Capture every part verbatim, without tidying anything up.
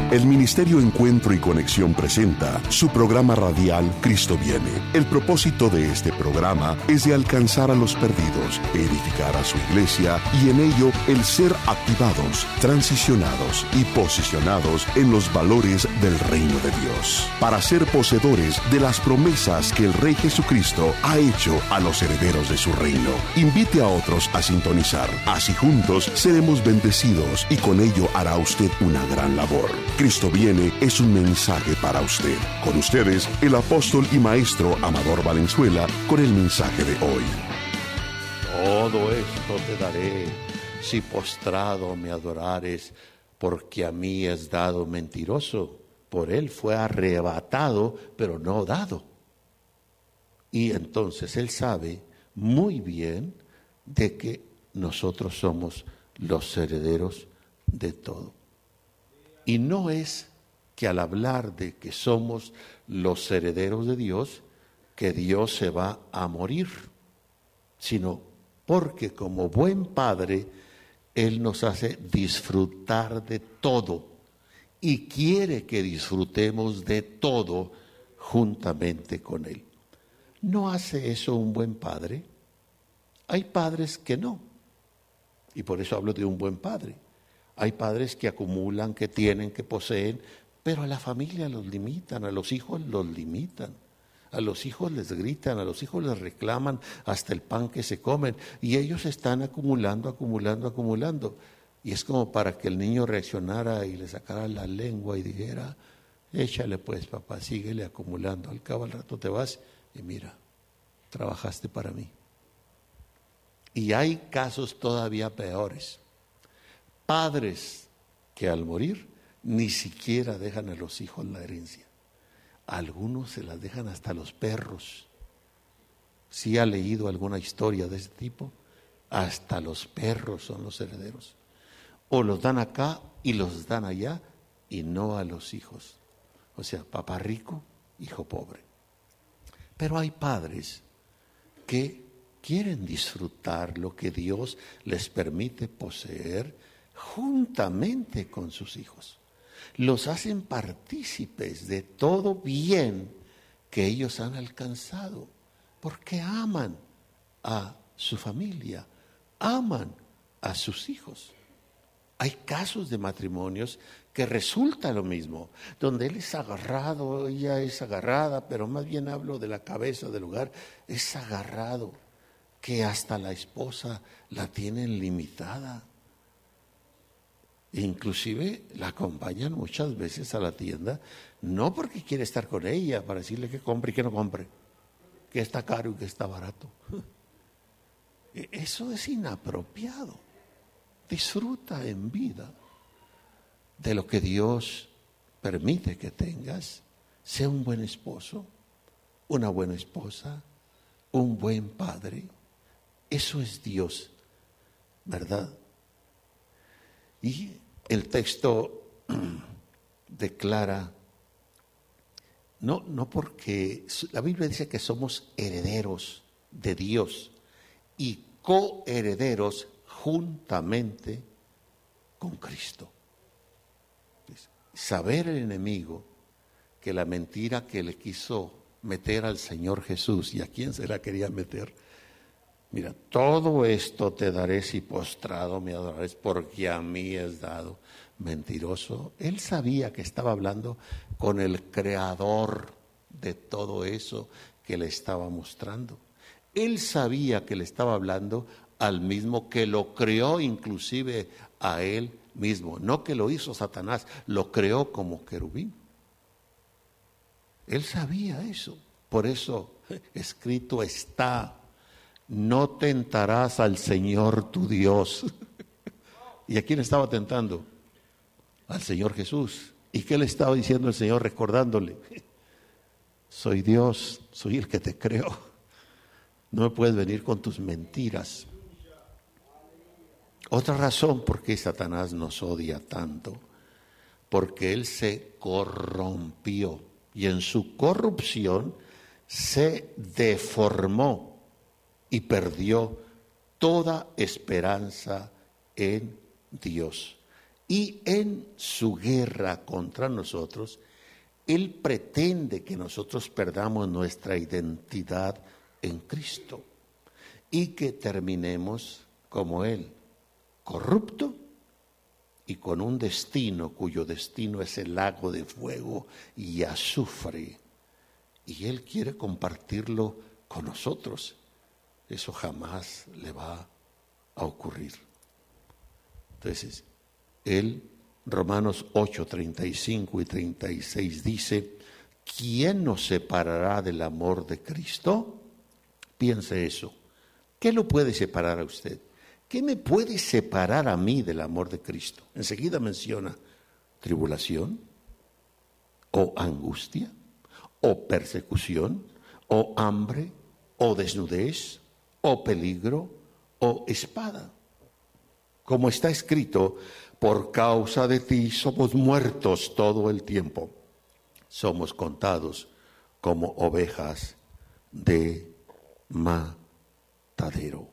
El Ministerio Encuentro y Conexión presenta su programa radial Cristo Viene. El propósito de este programa es de alcanzar a los perdidos, edificar a su iglesia y en ello el ser activados, transicionados y posicionados en los valores del reino de Dios, para ser poseedores de las promesas que el Rey Jesucristo ha hecho a los herederos de su reino. Invite a otros a sintonizar, así juntos seremos bendecidos y con ello hará usted una gran labor. Cristo Viene es un mensaje para usted. Con ustedes, el apóstol y maestro Amador Valenzuela, con el mensaje de hoy. Todo esto te daré si postrado me adorares, porque a mí es dado. Mentiroso, por él fue arrebatado, pero no dado. Y entonces él sabe muy bien de que nosotros somos los herederos de todo. Y no es que al hablar de que somos los herederos de Dios, que Dios se va a morir, sino porque como buen padre, Él nos hace disfrutar de todo y quiere que disfrutemos de todo juntamente con Él. ¿No hace eso un buen padre? Hay padres que no, y por eso hablo de un buen padre. Hay padres que acumulan, que tienen, que poseen, pero a la familia los limitan, a los hijos los limitan, a los hijos les gritan, a los hijos les reclaman hasta el pan que se comen, y ellos están acumulando, acumulando, acumulando. Y es como para que el niño reaccionara y le sacara la lengua y dijera, échale pues papá, síguele acumulando, al cabo al rato te vas y mira, trabajaste para mí. Y hay casos todavía peores. Padres que al morir ni siquiera dejan a los hijos la herencia. Algunos se las dejan hasta los perros. ¿Sí ha leído alguna historia de ese tipo? Hasta los perros son los herederos. O los dan acá y los dan allá y no a los hijos. O sea, papá rico, hijo pobre. Pero hay padres que quieren disfrutar lo que Dios les permite poseer juntamente con sus hijos. Los hacen partícipes de todo bien que ellos han alcanzado, porque aman a su familia, aman a sus hijos. Hay casos de matrimonios que resulta lo mismo, donde él es agarrado, ella es agarrada, pero más bien hablo de la cabeza del hogar, es agarrado, que hasta la esposa la tienen limitada. Inclusive la acompañan muchas veces a la tienda, no porque quiere estar con ella, para decirle que compre y que no compre, que está caro y que está barato. Eso es inapropiado. Disfruta en vida de lo que Dios permite que tengas. Sea un buen esposo, una buena esposa, un buen padre. Eso es Dios, ¿verdad? Y el texto declara, no, no porque la Biblia dice que somos herederos de Dios y coherederos juntamente con Cristo. Saber el enemigo que la mentira que le quiso meter al Señor Jesús, ¿y a quién se la quería meter? Mira, todo esto te daré si postrado me adorares, porque a mí es dado. Mentiroso. Él sabía que estaba hablando con el creador de todo eso que le estaba mostrando. Él sabía que le estaba hablando al mismo que lo creó, inclusive a él mismo. No que lo hizo Satanás, lo creó como querubín. Él sabía eso. Por eso escrito está: no tentarás al Señor tu Dios. ¿Y a quién estaba tentando? Al Señor Jesús. ¿Y qué le estaba diciendo el Señor recordándole? Soy Dios, soy el que te creó. No me puedes venir con tus mentiras. Otra razón por qué Satanás nos odia tanto, porque él se corrompió y en su corrupción se deformó y perdió toda esperanza en Dios. Y en su guerra contra nosotros, Él pretende que nosotros perdamos nuestra identidad en Cristo y que terminemos como Él, corrupto y con un destino cuyo destino es el lago de fuego y azufre. Y Él quiere compartirlo con nosotros. Eso jamás le va a ocurrir. Entonces, Él, Romanos ocho, treinta y cinco y treinta y seis dice, ¿quién nos separará del amor de Cristo? Piense eso. ¿Qué lo puede separar a usted? ¿Qué me puede separar a mí del amor de Cristo? Enseguida menciona tribulación, o angustia, o persecución, o hambre, o desnudez, o peligro, o espada. Como está escrito, por causa de ti somos muertos todo el tiempo. Somos contados como ovejas de matadero.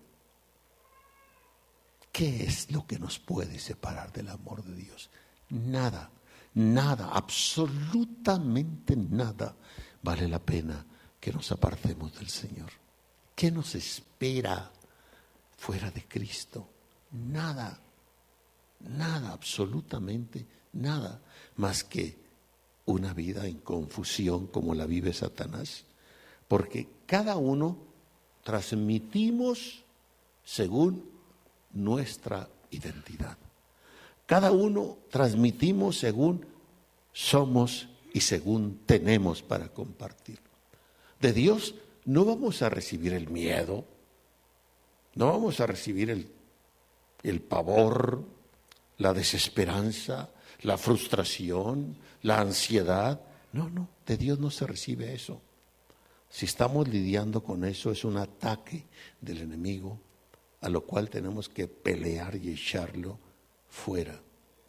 ¿Qué es lo que nos puede separar del amor de Dios? Nada, nada, absolutamente nada vale la pena que nos apartemos del Señor. ¿Qué nos espera fuera de Cristo? Nada, nada, absolutamente nada, más que una vida en confusión como la vive Satanás, porque cada uno transmitimos según nuestra identidad. Cada uno transmitimos según somos y según tenemos para compartir. De Dios no vamos a recibir el miedo, no vamos a recibir el, el pavor, la desesperanza, la frustración, la ansiedad. No, no, de Dios no se recibe eso. Si estamos lidiando con eso, es un ataque del enemigo, a lo cual tenemos que pelear y echarlo fuera.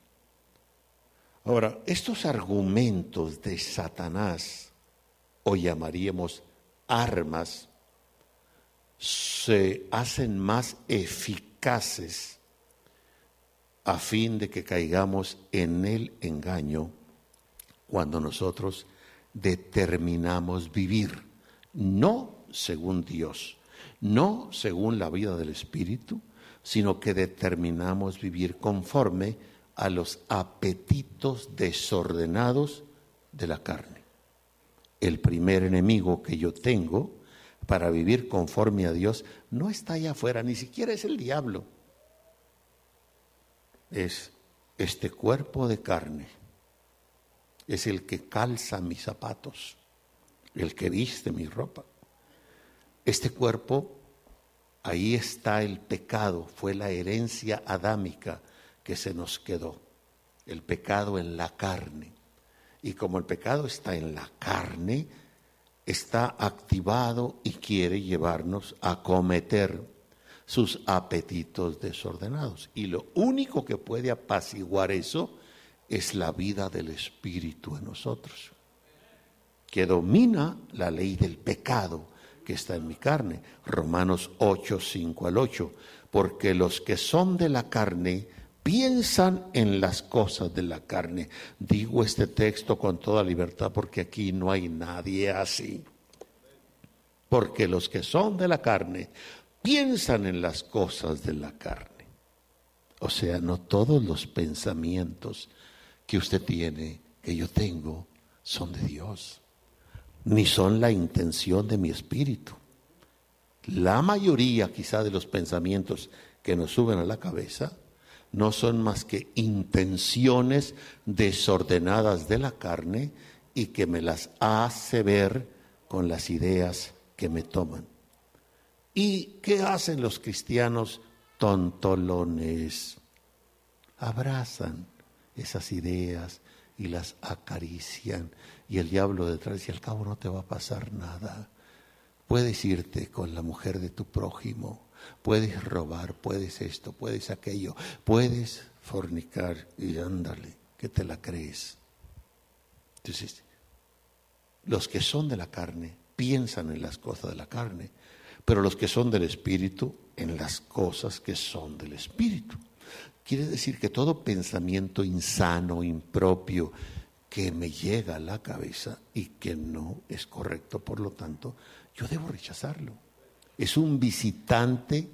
Ahora, estos argumentos de Satanás, o llamaríamos armas, se hacen más eficaces a fin de que caigamos en el engaño cuando nosotros determinamos vivir, no según Dios, no según la vida del Espíritu, sino que determinamos vivir conforme a los apetitos desordenados de la carne. El primer enemigo que yo tengo para vivir conforme a Dios no está allá afuera, ni siquiera es el diablo. Es este cuerpo de carne, es el que calza mis zapatos, el que viste mi ropa. Este cuerpo, ahí está el pecado, fue la herencia adámica que se nos quedó, el pecado en la carne. Y como el pecado está en la carne, está activado y quiere llevarnos a cometer sus apetitos desordenados. Y lo único que puede apaciguar eso es la vida del Espíritu en nosotros, que domina la ley del pecado que está en mi carne. Romanos ocho, cinco al ocho. Porque los que son de la carne piensan en las cosas de la carne. Digo este texto con toda libertad porque aquí no hay nadie así. Porque los que son de la carne piensan en las cosas de la carne. O sea, no todos los pensamientos que usted tiene, que yo tengo, son de Dios, ni son la intención de mi espíritu. La mayoría quizá de los pensamientos que nos suben a la cabeza no son más que intenciones desordenadas de la carne y que me las hace ver con las ideas que me toman. ¿Y qué hacen los cristianos tontolones? Abrazan esas ideas y las acarician, y el diablo detrás, y al cabo no te va a pasar nada. Puedes irte con la mujer de tu prójimo, puedes robar, puedes esto, puedes aquello, puedes fornicar, y ándale, que te la crees. Entonces, los que son de la carne piensan en las cosas de la carne, pero los que son del Espíritu en las cosas que son del Espíritu. Quiere decir que todo pensamiento insano, impropio, que me llega a la cabeza y que no es correcto, por lo tanto, yo debo rechazarlo. Es un visitante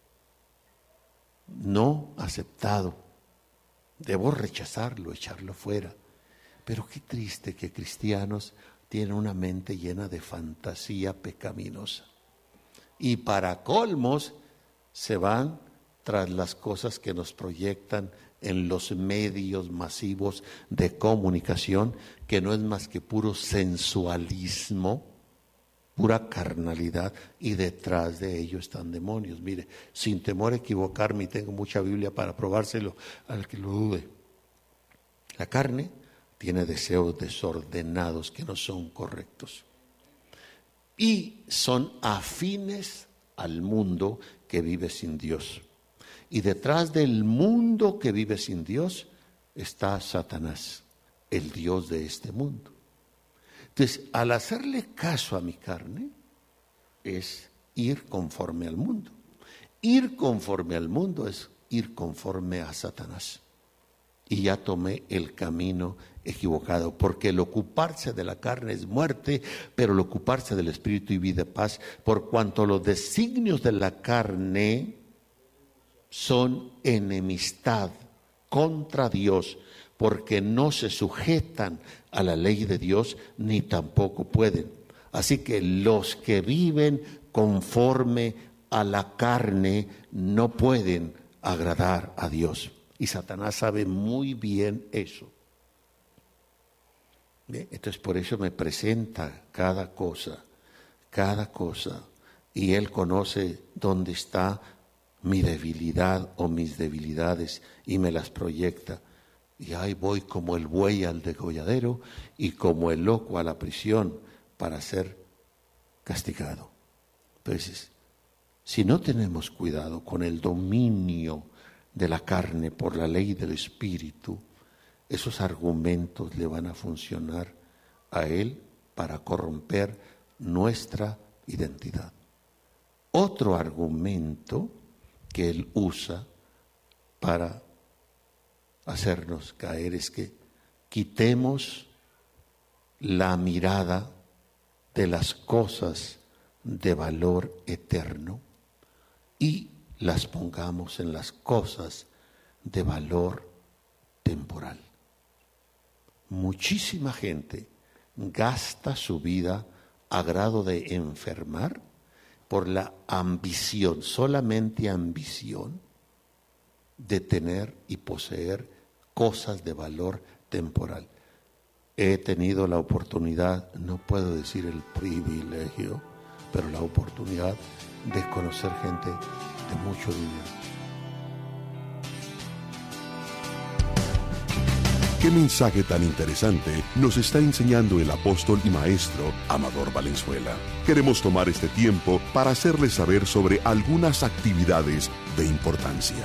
no aceptado. Debo rechazarlo, echarlo fuera. Pero qué triste que cristianos tienen una mente llena de fantasía pecaminosa. Y para colmos se van tras las cosas que nos proyectan en los medios masivos de comunicación, que no es más que puro sensualismo, pura carnalidad, y detrás de ello están demonios. Mire, sin temor a equivocarme, y tengo mucha Biblia para probárselo al que lo dude. La carne tiene deseos desordenados que no son correctos y son afines al mundo que vive sin Dios. Y detrás del mundo que vive sin Dios está Satanás, el Dios de este mundo. Entonces, al hacerle caso a mi carne, es ir conforme al mundo. Ir conforme al mundo es ir conforme a Satanás. Y ya tomé el camino equivocado, porque el ocuparse de la carne es muerte, pero el ocuparse del Espíritu y vida y paz, por cuanto los designios de la carne son enemistad contra Dios, porque no se sujetan a la ley de Dios, ni tampoco pueden. Así que los que viven conforme a la carne no pueden agradar a Dios. Y Satanás sabe muy bien eso. ¿Bien? Entonces por eso me presenta cada cosa, cada cosa, y Él conoce dónde está mi debilidad o mis debilidades y me las proyecta. Y ahí voy como el buey al degolladero y como el loco a la prisión para ser castigado. Entonces, si no tenemos cuidado con el dominio de la carne por la ley del Espíritu, esos argumentos le van a funcionar a él para corromper nuestra identidad. Otro argumento que él usa para hacernos caer es que quitemos la mirada de las cosas de valor eterno y las pongamos en las cosas de valor temporal. Muchísima gente gasta su vida a grado de enfermar por la ambición, solamente ambición, de tener y poseer cosas de valor temporal. He tenido la oportunidad, no puedo decir el privilegio, pero la oportunidad de conocer gente de mucho dinero. ¿Qué mensaje tan interesante nos está enseñando el apóstol y maestro Amador Valenzuela? Queremos tomar este tiempo para hacerles saber sobre algunas actividades de importancia.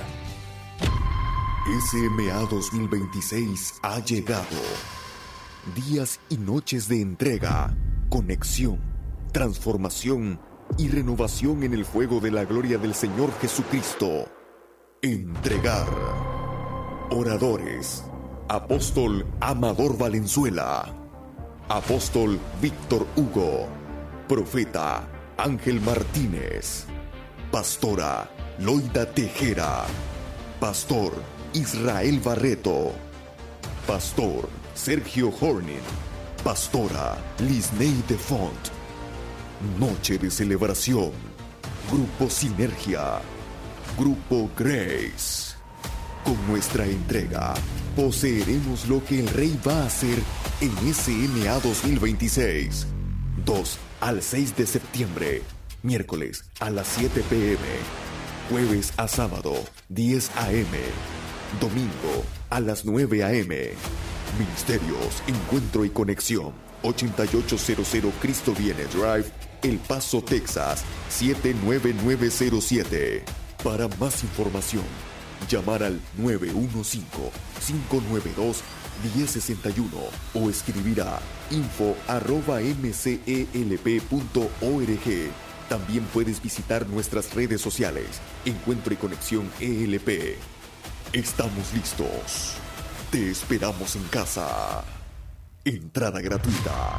S M A dos mil veintiséis ha llegado. Días y noches de entrega, conexión, transformación y renovación en el fuego de la gloria del Señor Jesucristo. Entregar. Oradores: Apóstol Amador Valenzuela, Apóstol Víctor Hugo, Profeta Ángel Martínez, Pastora Loida Tejera, Pastor Israel Barreto, Pastor Sergio Hornin, Pastora Lisney de Font. Noche de celebración. Grupo Sinergia, Grupo Grace. Con nuestra entrega, poseeremos lo que el Rey va a hacer en S M A dos mil veintiséis. dos al seis de septiembre, miércoles a las siete pe eme, jueves a sábado, diez a eme, domingo a las nueve a eme. Ministerios, Encuentro y Conexión, ochenta y ocho cero cero Cristo Viene Drive, El Paso, Texas, siete nueve nueve cero siete. Para más información, llamar al nueve uno cinco, cinco nueve dos, uno cero seis uno o escribir a info arroba eme ce e ele pe punto org. También puedes visitar nuestras redes sociales, Encuentro y Conexión E L P. Estamos listos. Te esperamos en casa. Entrada gratuita.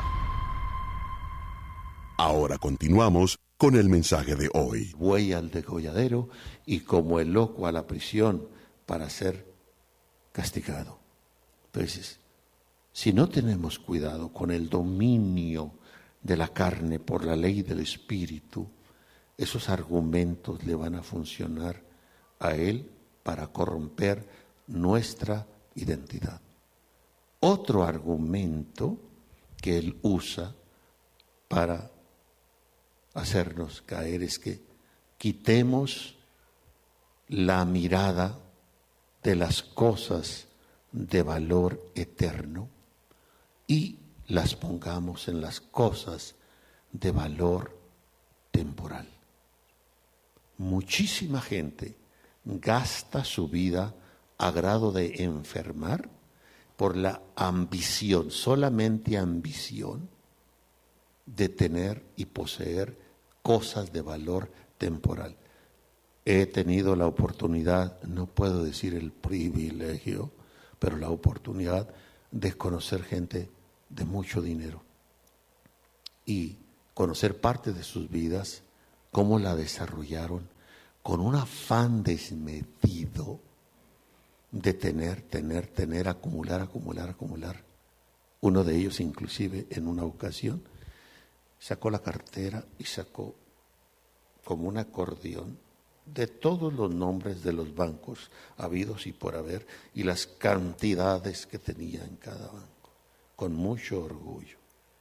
Ahora continuamos con el mensaje de hoy. Buey al degolladero y como el loco a la prisión para ser castigado. Entonces, si no tenemos cuidado con el dominio de la carne por la ley del Espíritu, esos argumentos le van a funcionar a él para corromper nuestra identidad. Otro argumento que él usa para hacernos caer es que quitemos la mirada de las cosas de valor eterno y las pongamos en las cosas de valor temporal. Muchísima gente gasta su vida a grado de enfermar por la ambición, solamente ambición, de tener y poseer cosas de valor temporal. He tenido la oportunidad, no puedo decir el privilegio, pero la oportunidad de conocer gente de mucho dinero y conocer parte de sus vidas, cómo la desarrollaron con un afán desmedido de tener, tener, tener, acumular, acumular, acumular. Uno de ellos inclusive en una ocasión sacó la cartera y sacó como un acordeón de todos los nombres de los bancos habidos y por haber y las cantidades que tenía en cada banco, con mucho orgullo.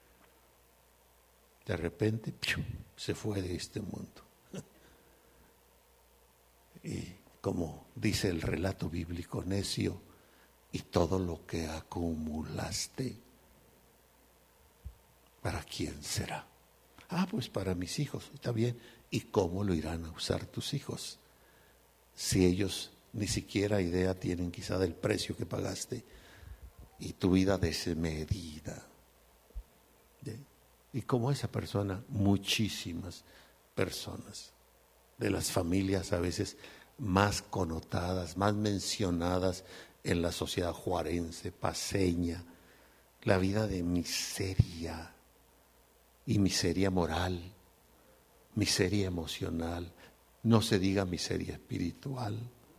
De repente ¡pium!, se fue de este mundo. Y como dice el relato bíblico, necio, y todo lo que acumulaste, ¿para quién será? Ah, pues para mis hijos, está bien. ¿Y cómo lo irán a usar tus hijos? Si ellos ni siquiera idea tienen quizá del precio que pagaste y tu vida desmedida. ¿Sí? Y como esa persona, muchísimas personas de las familias a veces más connotadas, más mencionadas en la sociedad juarense, paceña, la vida de miseria y miseria moral, miseria emocional, no se diga miseria espiritual.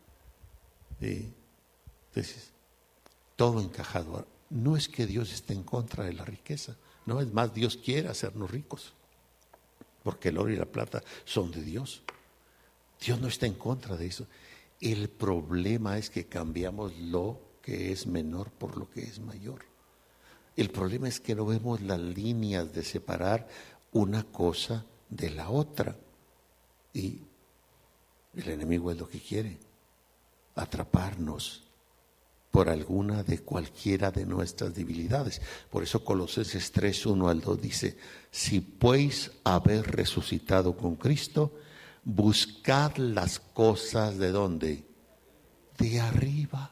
¿Sí? Entonces, todo encajado. No es que Dios esté en contra de la riqueza, no, es más, Dios quiere hacernos ricos, porque el oro y la plata son de Dios. Dios no está en contra de eso. El problema es que cambiamos lo que es menor por lo que es mayor. El problema es que no vemos las líneas de separar una cosa de la otra. Y el enemigo es lo que quiere, atraparnos por alguna de cualquiera de nuestras debilidades. Por eso Colosenses tres, uno al dos dice: si pues haber resucitado con Cristo, buscad las cosas de ¿dónde? De arriba.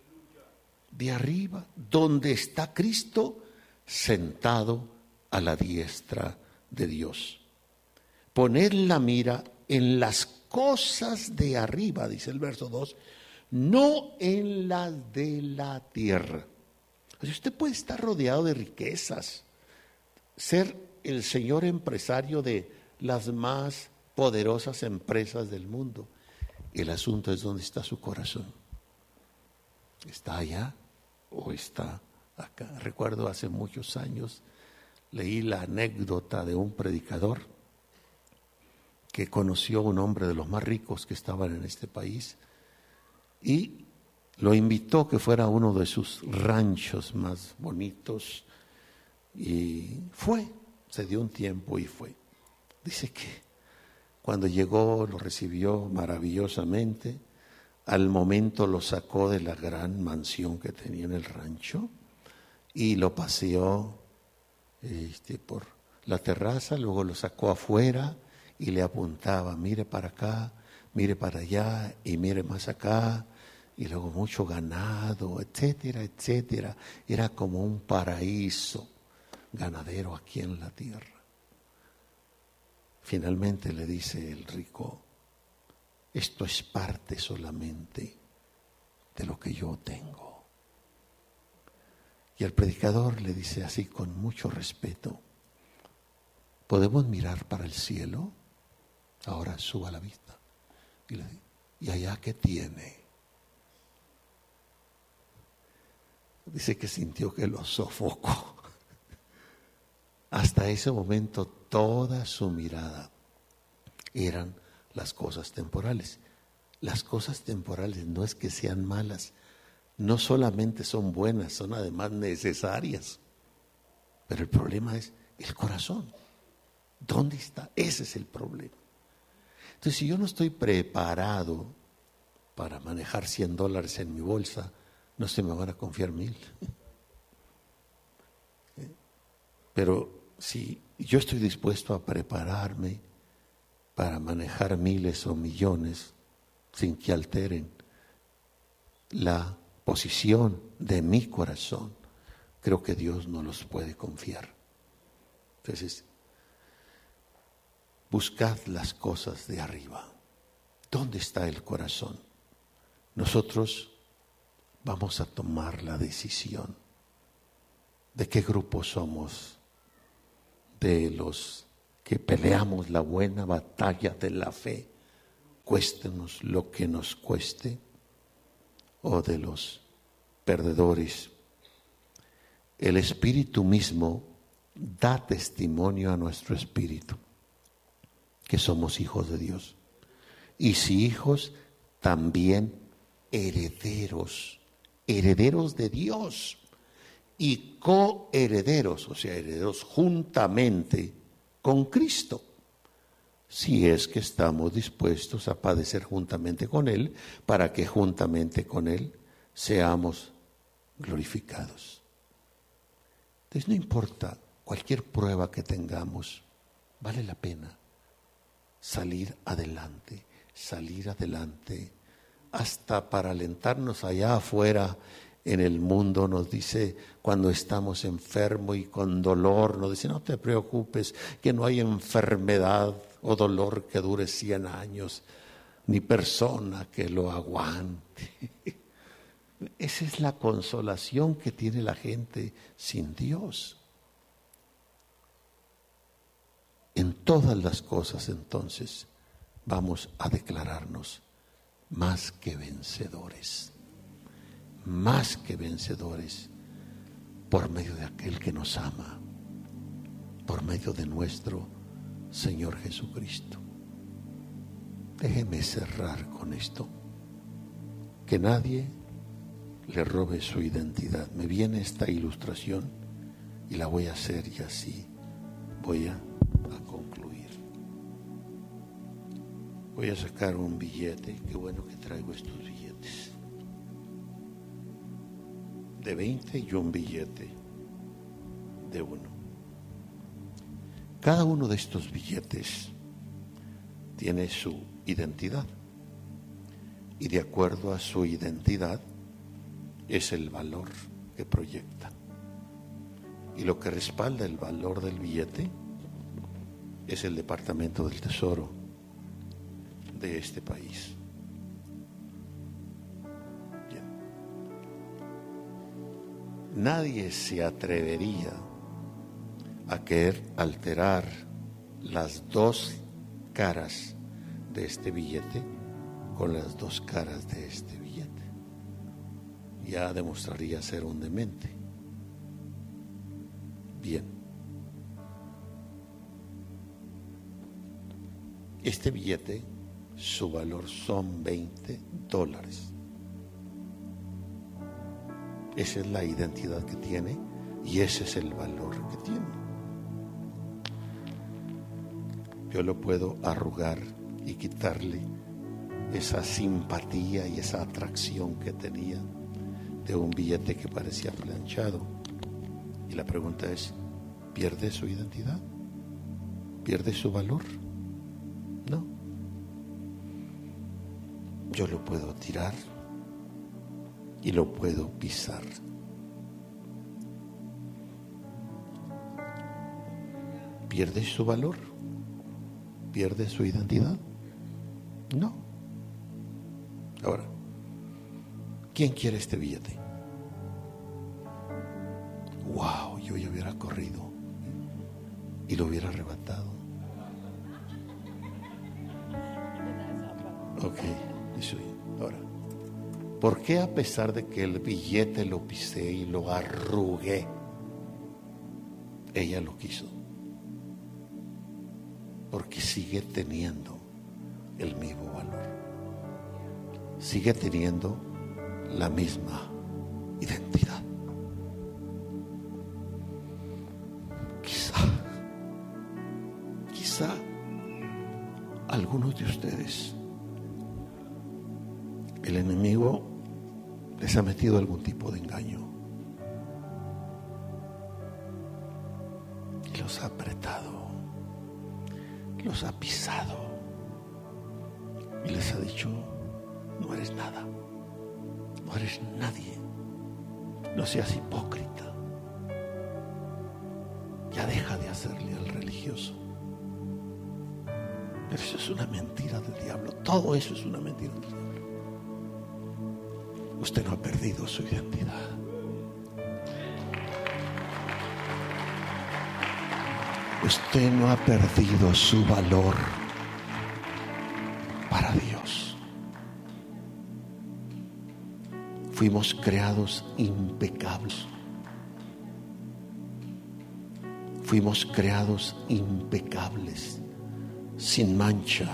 De arriba, donde está Cristo sentado a la diestra de Dios. Poned la mira en las cosas de arriba, dice el verso dos, no en las de la tierra. O sea, usted puede estar rodeado de riquezas, ser el señor empresario de las más poderosas empresas del mundo. El asunto es dónde está su corazón. ¿Está allá o está acá? Recuerdo hace muchos años leí la anécdota de un predicador que conoció a un hombre de los más ricos que estaban en este país y lo invitó que fuera a uno de sus ranchos más bonitos y fue, se dio un tiempo y fue. Dice que cuando llegó lo recibió maravillosamente. Al momento lo sacó de la gran mansión que tenía en el rancho y lo paseó este, por la terraza, luego lo sacó afuera y le apuntaba, mire para acá, mire para allá y mire más acá, y luego mucho ganado, etcétera, etcétera. Era como un paraíso ganadero aquí en la tierra. Finalmente le dice el rico: esto es parte solamente de lo que yo tengo. Y el predicador le dice así con mucho respeto: ¿podemos mirar para el cielo? Ahora suba la vista. Y le dice: ¿y allá qué tiene? Dice que sintió que lo sofocó. Hasta ese momento toda su mirada eran las cosas temporales. Las cosas temporales no es que sean malas, no solamente son buenas, son además necesarias. Pero el problema es el corazón. ¿Dónde está? Ese es el problema. Entonces, si yo no estoy preparado para manejar cien dólares en mi bolsa, no se me van a confiar mil. Pero si yo estoy dispuesto a prepararme para manejar miles o millones sin que alteren la posición de mi corazón, creo que Dios no los puede confiar. Entonces, buscad las cosas de arriba. ¿Dónde está el corazón? Nosotros vamos a tomar la decisión de qué grupo somos, de los que peleamos la buena batalla de la fe, cuéstenos lo que nos cueste, o de los perdedores. El Espíritu mismo da testimonio a nuestro espíritu que somos hijos de Dios, y si hijos, también herederos, herederos de Dios y coherederos, o sea, herederos juntamente con Cristo, si es que estamos dispuestos a padecer juntamente con Él, para que juntamente con Él seamos glorificados. Entonces, no importa cualquier prueba que tengamos, vale la pena salir adelante, salir adelante, hasta para alentarnos allá afuera en el mundo. Nos dice, cuando estamos enfermos y con dolor, nos dice: no te preocupes, que no hay enfermedad o dolor que dure cien años, ni persona que lo aguante. Esa es la consolación que tiene la gente sin Dios. En todas las cosas, entonces, vamos a declararnos más que vencedores, más que vencedores, por medio de aquel que nos ama, por medio de nuestro Señor Jesucristo. Déjeme cerrar con esto: que nadie le robe su identidad. Me viene esta ilustración y la voy a hacer, y así voy a, a concluir. Voy a sacar un billete. Qué bueno que traigo estos billetes de veinte y un billete de uno. Cada uno de estos billetes tiene su identidad, y de acuerdo a su identidad es el valor que proyecta. Y lo que respalda el valor del billete es el Departamento del Tesoro de este país. Bien. Nadie se atrevería a querer alterar las dos caras de este billete con las dos caras de este billete. Ya demostraría ser un demente. Bien. Este billete, su valor son veinte dólares. Esa es la identidad que tiene y ese es el valor que tiene. Yo lo puedo arrugar y quitarle esa simpatía y esa atracción que tenía de un billete que parecía planchado. Y la pregunta es, ¿pierde su identidad? ¿Pierde su valor? No. Yo lo puedo tirar y lo puedo pisar. ¿Pierde su valor? ¿Pierde su identidad? No. Ahora, ¿Quién quiere este billete? Wow, yo ya hubiera corrido y lo hubiera arrebatado. Ok, eso ahora. ¿Por qué a pesar de que el billete lo pisé y lo arrugué, ella lo quiso? Porque sigue teniendo el mismo valor, sigue teniendo la misma identidad. Quizá, quizá algunos de ustedes, el enemigo les ha metido algún tipo de engaño y los ha apretado, los ha pisado y les ha dicho: no eres nada, no eres nadie, no seas hipócrita, ya deja de hacerle al religioso. Pero eso es una mentira del diablo, todo eso es una mentira del diablo. Usted no ha perdido su identidad. Usted no ha perdido su valor para Dios. Fuimos creados impecables. Fuimos creados impecables, sin mancha,